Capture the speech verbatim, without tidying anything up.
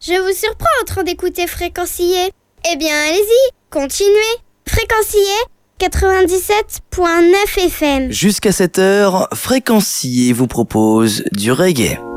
Je vous surprends en train d'écouter Fréquencier. Eh bien, allez-y, continuez. Fréquencier quatre-vingt-dix-sept point neuf F M. Jusqu'à cette heure, Fréquencier vous propose du reggae.